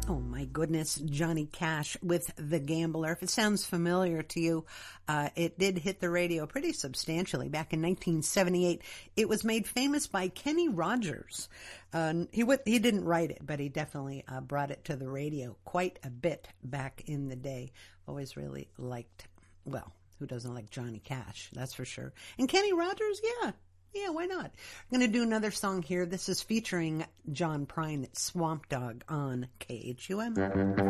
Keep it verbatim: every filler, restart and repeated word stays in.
Oh my goodness, Johnny Cash with The Gambler. If it sounds familiar to you, uh, it did hit the radio pretty substantially back in nineteen seventy-eight. It was made famous by Kenny Rogers. Uh, he w- he didn't write it, but he definitely uh, brought it to the radio quite a bit back in the day. Always really liked, well, who doesn't like Johnny Cash? That's for sure. And Kenny Rogers, yeah. Yeah, why not? I'm going to do another song here. This is featuring John Prine. It's Swamp Dogg on K H U M.